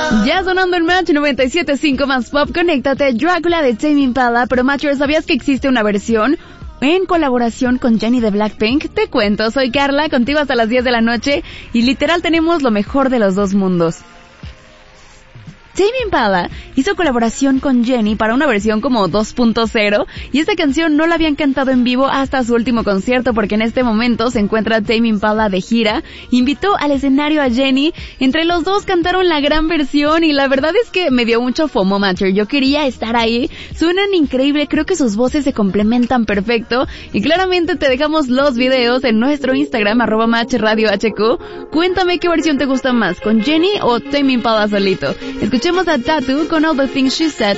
Ya sonando en Match 97.5 más pop, conéctate, Drácula de Tame Impala. Pero Matcher, ¿sabías que existe una versión en colaboración con Jennie de Blackpink? Te cuento, soy Carla, contigo hasta las 10 de la noche, y literal tenemos lo mejor de los dos mundos. Tame Impala hizo colaboración con Jennie para una versión como 2.0, y esta canción no la habían cantado en vivo hasta su último concierto, porque en este momento se encuentra Tame Impala de gira. Invitó al escenario a Jennie, entre los dos cantaron la gran versión, y la verdad es que me dio mucho FOMO, Matcher. Yo quería estar ahí, suenan increíble, creo que sus voces se complementan perfecto, y claramente te dejamos los videos en nuestro Instagram, @MatchRadioHQ. Cuéntame qué versión te gusta más, con Jennie o Tame Impala solito. Escuchemos a Tattoo con All the Things She Said